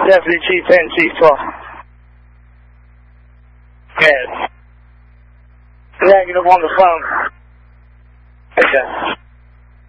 Deputy Chief and Chief 12. Yes. Negative on the phone. Okay.